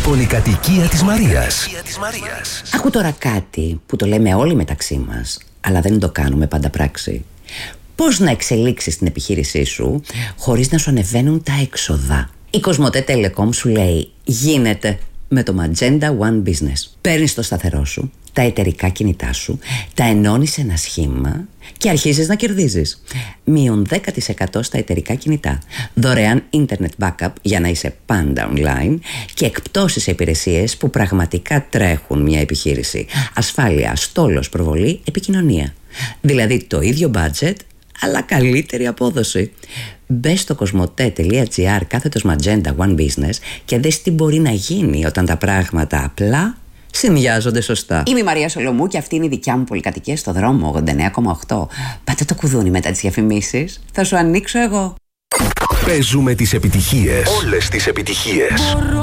πολυκατοικία της Μαρίας. Άκου τώρα κάτι που το λέμε όλοι μεταξύ μας, αλλά δεν το κάνουμε πάντα πράξη. Πώς να εξελίξεις την επιχείρησή σου χωρίς να σου ανεβαίνουν τα έξοδα. Η Κοσμοτέ Telecom σου λέει γίνεται με το Magenta One Business. Παίρνεις το σταθερό σου, τα εταιρικά κινητά σου, τα ενώνεις σε ένα σχήμα και αρχίζεις να κερδίζεις. Μείον 10% στα εταιρικά κινητά, δωρεάν internet backup για να είσαι πάντα online και εκπτώσεις σε υπηρεσίες που πραγματικά τρέχουν μια επιχείρηση. Ασφάλεια, στόλος, προβολή, επικοινωνία. Δηλαδή το ίδιο budget αλλά καλύτερη απόδοση. Μπες στο cosmote.gr/Magenta One Business και δες τι μπορεί να γίνει όταν τα πράγματα απλά συνδυάζονται σωστά. Είμαι η Μαρία Σολομού και αυτή είναι η δικιά μου πολυκατοικία στο δρόμο 89,8. Πάτε το κουδούνι μετά τις διαφημίσεις. Θα σου ανοίξω εγώ. Παίζουμε τις επιτυχίες. Όλες τις επιτυχίες.